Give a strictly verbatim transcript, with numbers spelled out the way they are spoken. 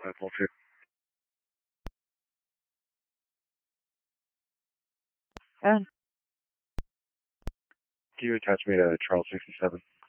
five four two. And can you attach me to Charles sixty-seven?